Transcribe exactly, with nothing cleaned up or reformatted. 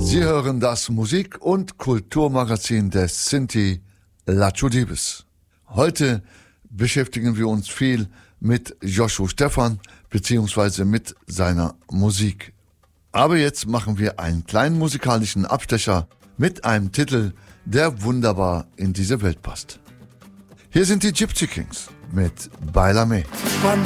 Sie hören das Musik- und Kulturmagazin des Sinti Laçu Dibes. Heute beschäftigen wir uns viel mit Joshua Stephan bzw. mit seiner Musik. Aber jetzt machen wir einen kleinen musikalischen Abstecher mit einem Titel, der wunderbar in diese Welt passt. Hier sind die Gypsy Kings mit Bailame.